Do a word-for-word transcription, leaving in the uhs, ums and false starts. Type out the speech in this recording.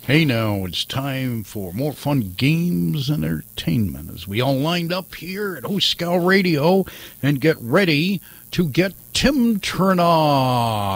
Hey, now it's time for more fun games and entertainment as we all lined up here at Oscow Radio and get ready to get Tim Turnoff.